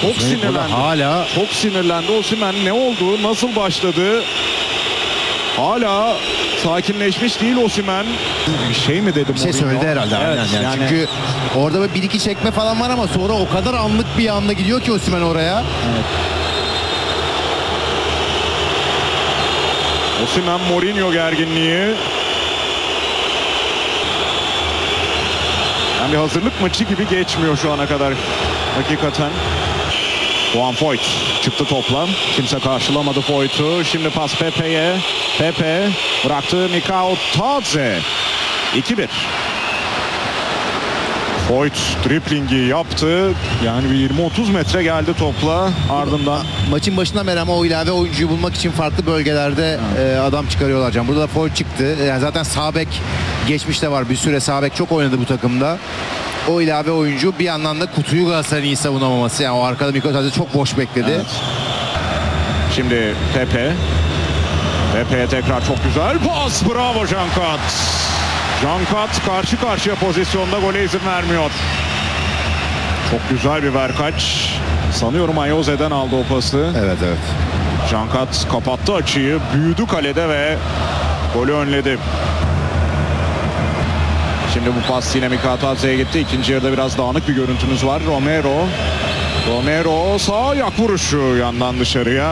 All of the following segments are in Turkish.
Çok sinirlendi. Hala Çok sinirlendi. Osimhen ne oldu? Nasıl başladı? Hala sakinleşmiş değil Osimhen. Bir şey mi dedi? bir şey söyledi herhalde. Evet, Aynen yani. yani Çünkü orada bir iki çekme falan var ama sonra o kadar anlık bir anda gidiyor ki Osimhen oraya. Osimhen Mourinho gerginliği. Yani bir hazırlık maçı gibi geçmiyor şu ana kadar hakikaten. Juan Foyt çıktı topla. Kimse karşılamadı Foyt'u. Şimdi pas Pepe'ye. Pepe bıraktı Mikao Tadze. 2-1. Foyt driblingi yaptı. Yani bir 20-30 metre geldi topla ardından. Maçın başından beri ama o ilave oyuncuyu bulmak için farklı bölgelerde adam çıkarıyorlar can. Burada da Foyt çıktı. Yani zaten sağ bek geçmişte var. Bir süre sağ bek çok oynadı bu takımda. O ilave oyuncu bir yandan da kutuyu Galatasaray'ın iyi savunamaması. Yani o arkada Mikao Tadze çok boş bekledi. Evet. Şimdi Pepe. Pepe'ye tekrar çok güzel pas. Bravo Cankat. Cankat karşı karşıya pozisyonda gole izin vermiyor. Çok güzel bir verkaç. Sanıyorum Ayoze'den aldı o pası. Evet. Cankat kapattı açıyı. Büyüdü kalede ve golü önledi. Şimdi bu pas yine Mikao Tadze'ye gitti. İkinci yarıda biraz dağınık bir görüntümüz var. Romero sağ ayak vuruşu yandan dışarıya.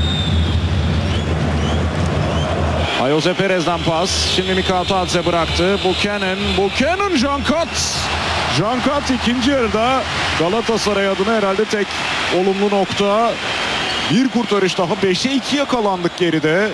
Ayoze Perez'den pas. Şimdi Mikao Tadze bıraktı. Buchanan Cankat ikinci yarıda Galatasaray adına herhalde tek olumlu nokta. Bir kurtarış daha. 5'e 2 yakalandık geride.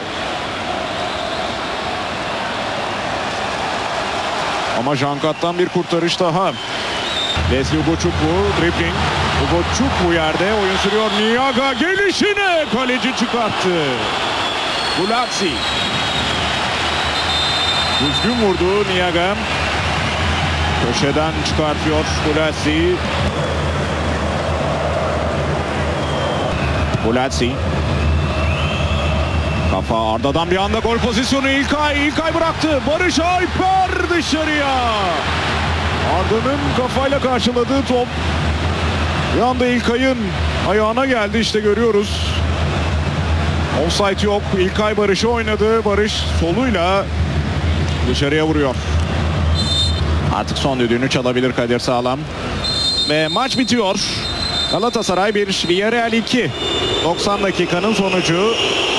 Ama Cankat'tan bir kurtarış daha. Leslie Ugochukwu dribbling. Ugochukwu yerde oyun sürüyor. Niaga gelişine kaleci çıkarttı. Gulazzi. Düzgün vurdu Niaga. Köşeden çıkartıyor Gulazzi. Kafa Arda'dan bir anda gol pozisyonu İlkay bıraktı. Barış Alper dışarıya. Arda'nın kafayla karşıladığı top bir anda İlkay'ın ayağına geldi, işte görüyoruz. Offside yok. İlkay Barış'ı oynadı. Barış soluyla dışarıya vuruyor. Artık son düdüğünü çalabilir Kadir Sağlam. Ve maç bitiyor. Galatasaray 1, Villarreal 2. 90 dakikanın sonucu.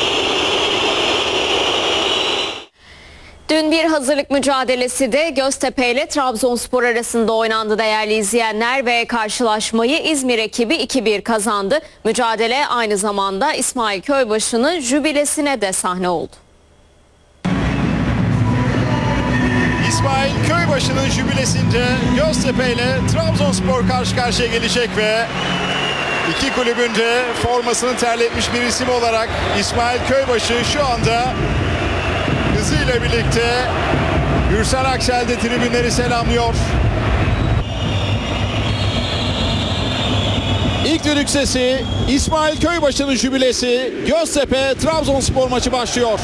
Dün bir hazırlık mücadelesi de Göztepe ile Trabzonspor arasında oynandı değerli izleyenler ve karşılaşmayı İzmir ekibi 2-1 kazandı. Mücadele aynı zamanda İsmail Köybaşı'nın jübilesine de sahne oldu. İsmail Köybaşı'nın jübilesinde Göztepe ile Trabzonspor karşı karşıya gelecek ve iki kulübün de formasını terletmiş bir isim olarak İsmail Köybaşı şu anda hızıyla birlikte Gürsel Aksel de tribünleri selamlıyor. İlk düdük sesi, İsmail Köybaşı'nın jübilesi, Göztepe Trabzonspor maçı başlıyor.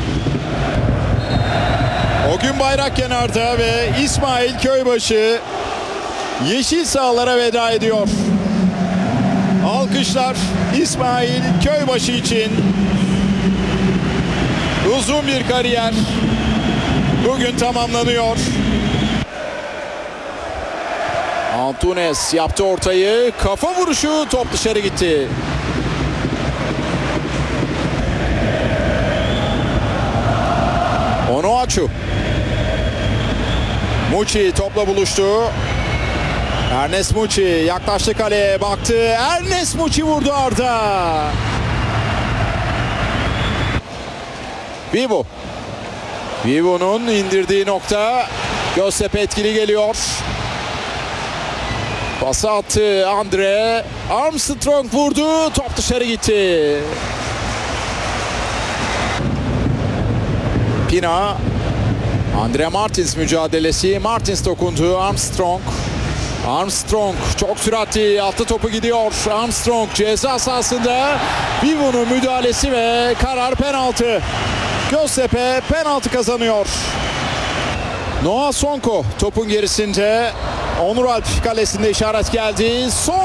O gün bayrak kenarda ve İsmail Köybaşı yeşil sahalara veda ediyor. Alkışlar İsmail Köybaşı için. Uzun bir kariyer bugün tamamlanıyor. Antunes yaptı ortayı. Kafa vuruşu, top dışarı gitti. Onuachu. Muçi topla buluştu. Ernest Muçi yaklaştı kaleye, baktı. Ernest Muçi vurdu Arda. Vivo'nun indirdiği nokta. Göztepe etkili geliyor. Pası attı Andre. Armstrong vurdu. Top dışarı gitti. Pina. Andre Martins mücadelesi. Martins dokundu. Armstrong çok süratli. Altta topu gidiyor. Armstrong ceza sahasında. Vivo'nun müdahalesi ve karar penaltı. Göztepe penaltı kazanıyor. Noah Sonko topun gerisinde. Onur Alp kalesinde işaret geldi.